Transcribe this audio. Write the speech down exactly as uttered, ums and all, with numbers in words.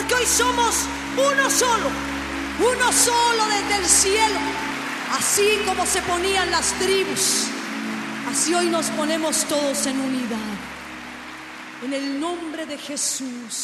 porque hoy somos uno solo, uno solo desde el cielo. Así como se ponían las tribus, así hoy nos ponemos todos en unidad. En el nombre de Jesús.